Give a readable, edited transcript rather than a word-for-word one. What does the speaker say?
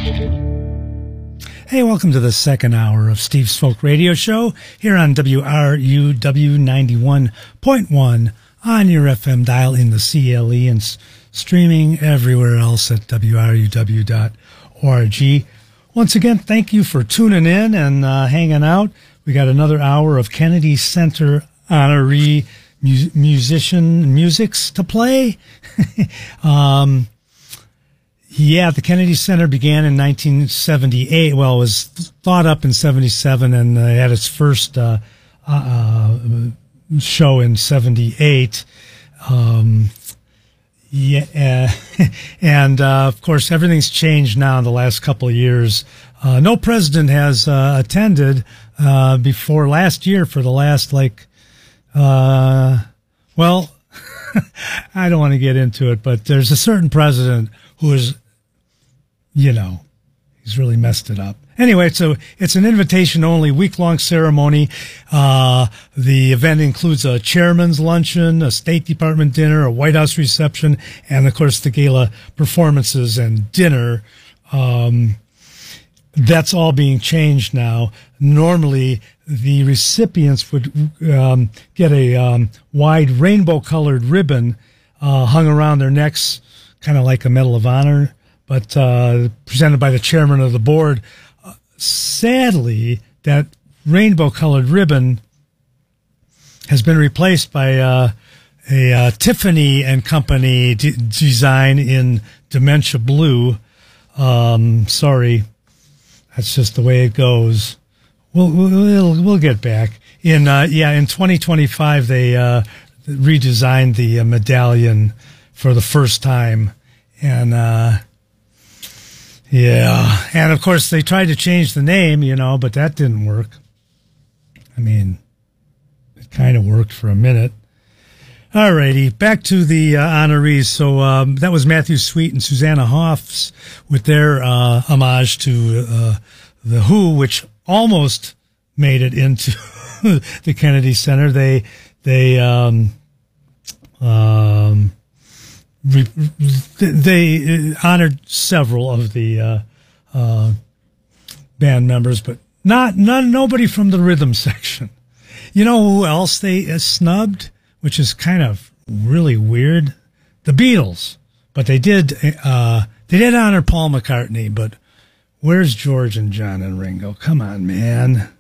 Hey, welcome to the second hour of Steve's Folk Radio Show here on WRUW 91.1 on your FM dial in the CLE and streaming everywhere else at WRUW.org. Once again, thank you for tuning in and hanging out. We got another hour of Kennedy Center honoree musics to play. Yeah, the Kennedy Center began in 1978. Well, it was thought up in 77 and had its first show in 78. And of course, everything's changed now in the last couple of years. No president has attended before last year for the last, well, I don't want to get into it, but there's a certain president who is, he's really messed it up. Anyway, so it's an invitation-only week-long ceremony. The event includes a chairman's luncheon, a State Department dinner, a White House reception, and, of course, the gala performances and dinner. That's all being changed now. Normally, the recipients would get a wide rainbow-colored ribbon hung around their necks, kind of like a Medal of Honor, but presented by the chairman of the board. Sadly, that rainbow-colored ribbon has been replaced by a Tiffany and Company design in Dementia Blue. Sorry, that's just the way it goes. We'll get back. In 2025, they redesigned the medallion for the first time, and and of course they tried to change the name, but that didn't work. I mean, it kind of worked for a minute. Alrighty, back to the honorees. So that was Matthew Sweet and Susanna Hoffs with their homage to the Who, which almost made it into the Kennedy Center. They honored several of the band members, but nobody from the rhythm section. You know who else they snubbed, which is kind of really weird? The Beatles. But they did honor Paul McCartney, but where's George and John and Ringo? Come on, man.